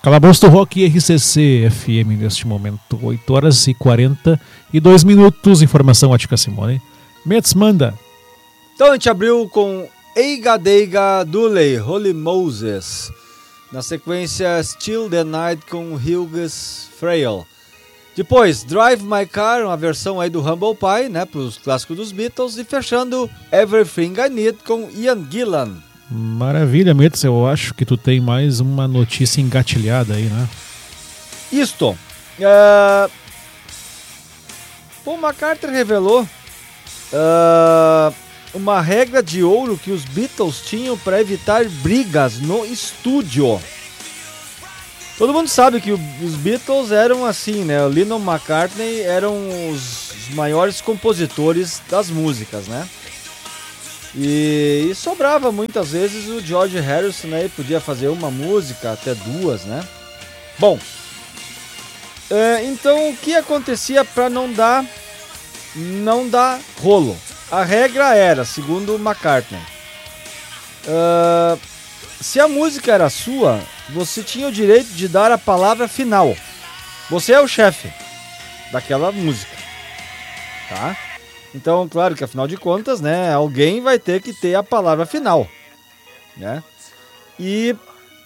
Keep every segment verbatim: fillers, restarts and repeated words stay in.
Calabouço do Rock R C C F M neste momento, oito horas e quarenta e dois minutos. Informação Ótica Simone. Metz manda. Então a gente abriu com Eiga Deiga Dooley, Holy Moses. Na sequência, Still the Night com Hughes Frail. Depois, Drive My Car, uma versão aí do Humble Pie, né, para os clássicos dos Beatles. E fechando, Everything I Need com Ian Gillan. Maravilha, Metz, eu acho que tu tem mais uma notícia engatilhada aí, né? Isto. Uh, Paul McCartney revelou uh, uma regra de ouro que os Beatles tinham para evitar brigas no estúdio. Todo mundo sabe que os Beatles eram assim, né? O Lennon e McCartney eram os maiores compositores das músicas, né? E, e sobrava muitas vezes o George Harrison, né? Podia fazer uma música, até duas, né? Bom, é, então o que acontecia para não dar, não dar rolo? A regra era, segundo McCartney, uh, se a música era sua, você tinha o direito de dar a palavra final. Você é o chefe daquela música, tá? Então, claro que afinal de contas, né, alguém vai ter que ter a palavra final, né? E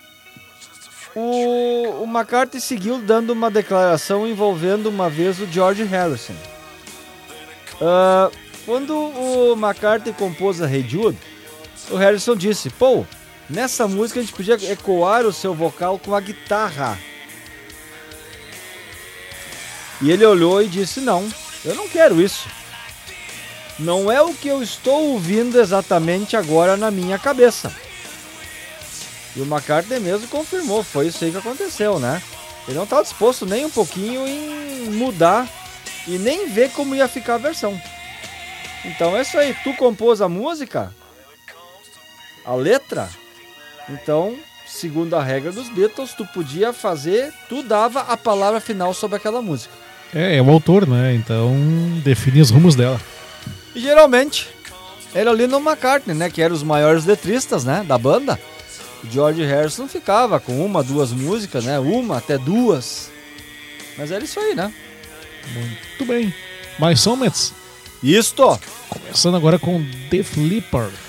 o, o McCartney seguiu dando uma declaração envolvendo uma vez o George Harrison. Uh, quando o McCartney compôs a Hey Jude, o Harrison disse: pô, nessa música a gente podia ecoar o seu vocal com a guitarra. E ele olhou e disse: não, eu não quero isso. Não é o que eu estou ouvindo exatamente agora na minha cabeça. E o McCartney mesmo confirmou, foi isso aí que aconteceu, né? Ele não estava disposto nem um pouquinho em mudar e nem ver como ia ficar a versão. Então é isso aí, tu compôs a música, a letra, então, segundo a regra dos Beatles, tu podia fazer, tu dava a palavra final sobre aquela música. É, é o autor, né? Então define os rumos dela. E geralmente era o Lennon McCartney, né, que eram os maiores letristas, né, da banda. O George Harrison ficava com uma, duas músicas, né, uma até duas. Mas era isso aí, né? Muito bem. Mais som, Metz? Isto! Começando agora com The Flipper.